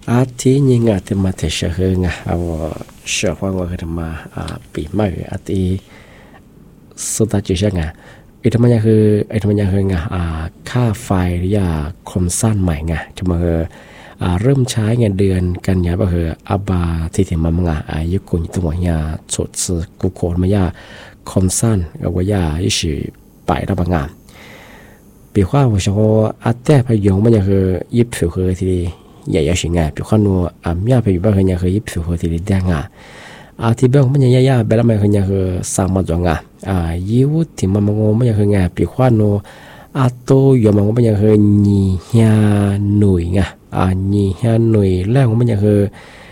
อาทิยิงอาทิมาเทเชอร์งะเอาเชื่อว่าว่าคือมาปีใหม่อาทิสุดท้ายจะยังไงไอ้ทำไมยังคือไงค่าไฟหรือยาคมสั้นใหม่ไงจะมาเริ่มใช้เงินเดือนกันยาบ่คืออาบาที่ถึงมาไงยุคนี้ตัวเนี่ยสุดสุดกุโคมายาคมสั้นกับว่ายาอิชิไปรับงานปีว่าว่าชอบอาแต่พยงมันยังคือยิบผิวคือที่ใหญ่ๆสิไงปีว่านัวมีอะไรอยู่บ้างคือยังคือยิบผิวคือที่แดงที่บ้างมันยังยากแบบนั้นคือยังคือสามารถจงยิวที่มันมันยังคือไงปีว่านัวโตยมันมันยังคือยี่ห้าหน่วยไงยี่ห้าหน่วยแล้วมันยังคือ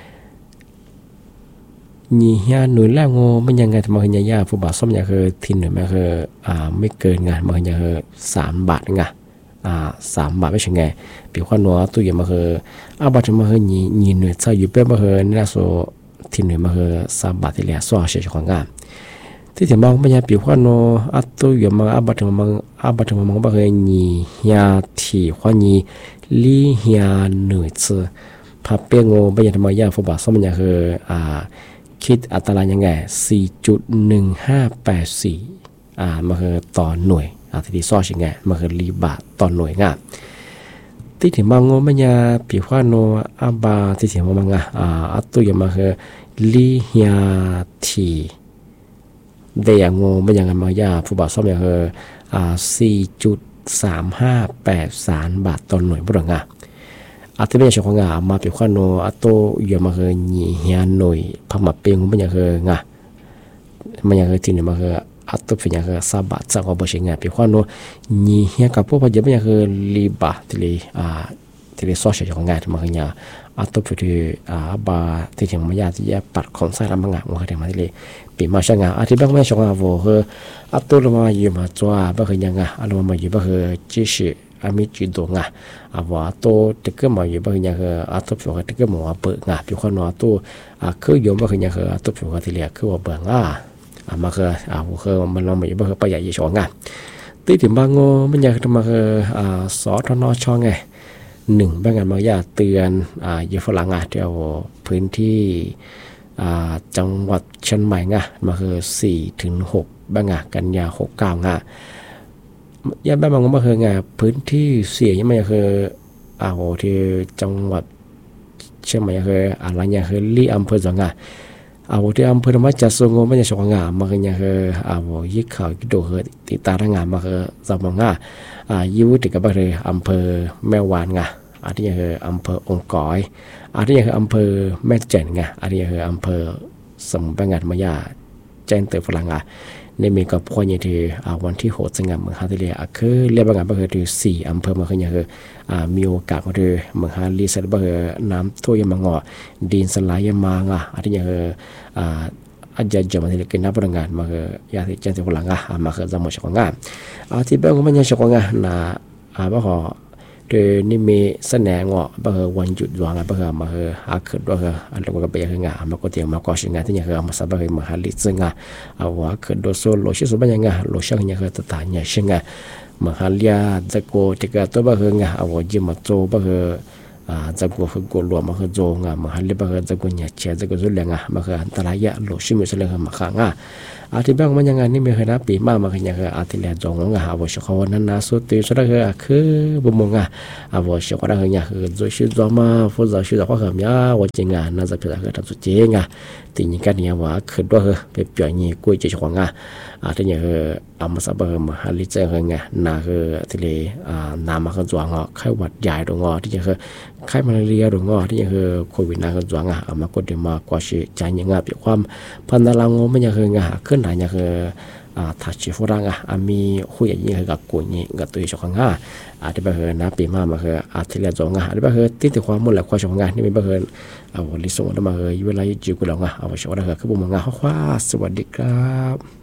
ยี่ห้าหน่วยแล้วมันยังไงมันคือยังยากผู้บ่าวส้มยังคือทิ้งหน่วยมันคือไม่เกินไงมันยังคือ3 บาทไง3 บาทไม่ใช่ไงปีว่านัวตัวอย่างมันคือบาทมันคือยี่หน่วยใช้อยู่เป็นมันคือนี่ส่วนที่หนึ่งมันคือ3 บาทที่เหลือส่วนเสียของงานที่ถึงบางปัญญาปีว่าโนตัวอย่างมันบัตรมันบางคือยี่ห้าที่ว่ายี่ลี่ห้าหน่วยซื้อพับเปียงปัญญาธรรมะยาฟุบะสมัยคือคิดอัตรายังไง 4.1584 มันคือต่อหน่วยที่ส่วนเสียไงมันคือลีบาทต่อหน่วยงานที่ถึงบางปัญญาปีว่าโนบาที่ถึงบางตัวอย่างมันคือลีเฮียทีเดียงมันยังไงมายาผู้บ่าวซ้อมอย่าง4.3583 บาทต่อหน่วยบุรุษงาที่เป็นเจ้าของงามาเป็นข้อโนตัวอย่างมาคือยี่เฮียหน่วยพักมาเป็นมันยังคืองามันยังคือที่นี่มาคือตัวเป็นยังคือ3 บาทจากว่าบ่ใช่งาเป็นข้อโนยี่เฮียกับพวกพอจะเป็นยังคือลีบาที่เลยซอสเจ้าของงาที่มาคือยาตัวที่บาที่ถึงมายาที่จะปัดของใส่ลำงามันก็ถึงมาที่เลยปีมาช่างงาที่บ้างไม่ช่างงาโว้คือตัวลงมาอยู่มาจ้าบ้างคือยังงาลงมาอยู่บ้างคือจีชิมีจีดงาว่าตัวตึกก็มาอยู่บ้างคือยังคือตัวผิวตึกก็มาว่าเปิดงาผิวคนว่าตัวคือโยมบ้างคือยังคือตัวผิวที่เหลือคือว่าเบิ่งมาคือมันลงมาอยู่บ้างคือประหยัดยี่ช่องงาที่ถึงบางมันยังคือมาคือสอทนช่องไง1บางงานบางอย่างเตือนอยู่ฝรั่งที่เอาพื้นที่จังหวัดเชียงใหม่มาคือ4-6บางงานกันยา69ย่าบ้านบางมาคือพื้นที่เสียยังไม่คือที่จังหวัดเชียงใหม่คืออะไรอย่างคือลีอำเภอจังที่อำเภอธรรมจักรสงบไม่ใช่ช่องมาคืออย่างคือยิ่งข่าวยิ่งโดดติดตามงานมาคือจำลองยิ่งติดกับคืออำเภอแม่วานที่ยังคืออำเภอองค์กอยที่ยังคืออำเภอแม่แจ่นที่ยังคืออำเภอสมบัติงานมายาแจ้งเติร์ฝรั่งในมีกับพ่อเนี่ยที่วันที่6 สิงหาคมเมืองฮาติเลียคือเรียกว่างานก็คือที่4 อำเภอมาคืออย่างคือมีโอกาสก็คือเมืองฮาลีเซตก็คือน้ำท่วมยังงอดินสไลด์ยังมางที่ยังคืออาจจะจำเป็นกินน้ำพลังงานมาคือยาที่แจ้งเติร์ฝรั่งมาคือจำหมดช่องงานที่เป็นของมันยังช่องงานบ้าขอโดยนี่มีแสดงว่าบางวันหยุดวางบางมาคือขึ้นว่าอันเราก็ไปยังงานมาก็เตรียมมาก่อสิ่งงานที่ยังคือมาสับคือมาหาลิซึ่งว่าขึ้นโดยส่วนโลชิสุบัญญัติโลช่างยังคือตัดเนี่ยซึ่งมาหาเลียจะโกติกาตัวบางคืว่าจิมาโจบางคือจะโกคือโกลัวมาคือโจมาหาเลียบางคือจะโกเนี่ยเชื่อจะโกสุดแรงมาคืออันตรายโลชิมุสเลงมาข้างที่บ้างมันยังไงนี่มีใครนับปีมากมาคือยังคือที่เหลือจงว่าชาวนั้นนะสุดที่สุดคือบุมงว่าชาวนั้นคือจะชื่อจอมาฟูจะชื่อจะว่าเหมียว่าจริงน่าจะเป็นคือทำสุดจริงทีนี้กันเนี่ยว่าคือว่าไปเปลี่ยนยี่กุ้ยจะชาวที่ยังคือมาสับมาหาลิเจอน่าคือที่เลยน้ำมาคือจวงไข้หวัดใหญ่ตรงที่ยังคือไข้มาเรียตรงที่ยังคือโควิดน่าคือจวงมากดเดี๋ยวมากว่าชื่อใจยังเป็นความพันธุ์ลังมันยังคือขึ้นหลายอย่างคือถ้าชีฝรั่งมีคุยอย่างนี้กับกุญยี่กับตัวชาวงที่บางคนนะปีมาคือที่เรียนจงที่บางคนติดความมุ่งหลักความชาวงนี่บางคนลิส่งมาเวลาอยู่กุหลาบชาวนั่นคือบุญงาข้าสวัสดีครับ